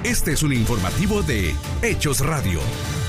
Este es un informativo de Hechos Radio.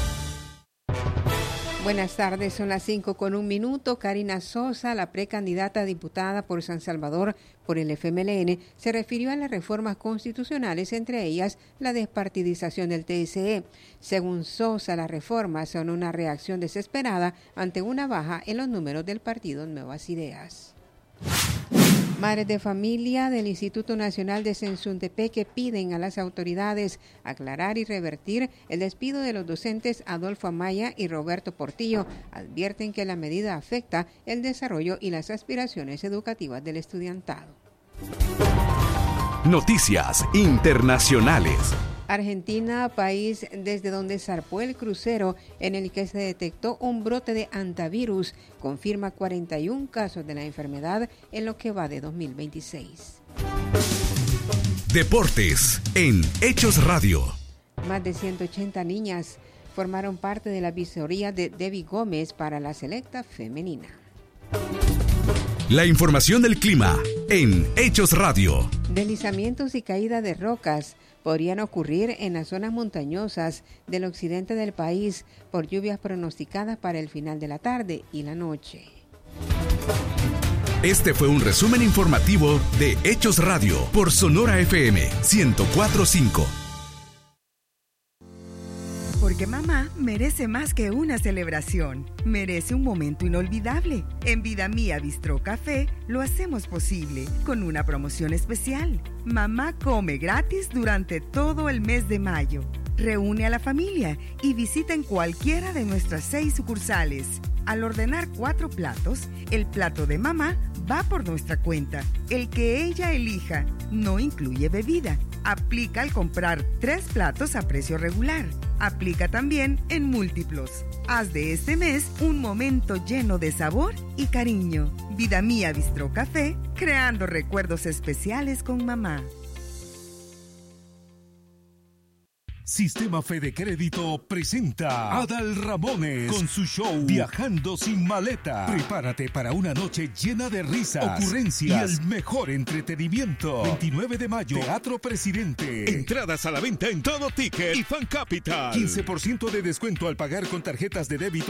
Buenas tardes, son las 5:01. Karina Sosa, la precandidata a diputada por San Salvador por el FMLN, se refirió a las reformas constitucionales, entre ellas la despartidización del TSE. Según Sosa, las reformas son una reacción desesperada ante una baja en los números del partido Nuevas Ideas. Madres de familia del Instituto Nacional de Sensuntepeque piden a las autoridades aclarar y revertir el despido de los docentes Adolfo Amaya y Roberto Portillo. Advierten que la medida afecta el desarrollo y las aspiraciones educativas del estudiantado. Noticias internacionales. Argentina, país desde donde zarpó el crucero en el que se detectó un brote de hantavirus, confirma 41 casos de la enfermedad en lo que va de 2026. Deportes en Hechos Radio. Más de 180 niñas formaron parte de la visoría de Debbie Gómez para la selecta femenina. La información del clima en Hechos Radio. Deslizamientos y caída de rocas podrían ocurrir en las zonas montañosas del occidente del país por lluvias pronosticadas para el final de la tarde y la noche. Este fue un resumen informativo de Hechos Radio por Sonora FM 104.5. Porque mamá merece más que una celebración, merece un momento inolvidable. En Vida Mía Bistró Café lo hacemos posible con una promoción especial. Mamá come gratis durante todo el mes de mayo. Reúne a la familia y visita en cualquiera de nuestras 6 sucursales. Al ordenar 4 platos, el plato de mamá va por nuestra cuenta. El que ella elija no incluye bebida. Aplica al comprar 3 platos a precio regular. Aplica también en múltiplos. Haz de este mes un momento lleno de sabor y cariño. Vida Mía Bistró Café, creando recuerdos especiales con mamá. Sistema Fede Crédito presenta a Adal Ramones con su show Viajando sin maleta. Prepárate para una noche llena de risas, ocurrencias y el mejor entretenimiento. 29 de mayo, Teatro Presidente. Entradas a la venta en Todo Ticket y Fan Capital. 15% de descuento al pagar con tarjetas de débito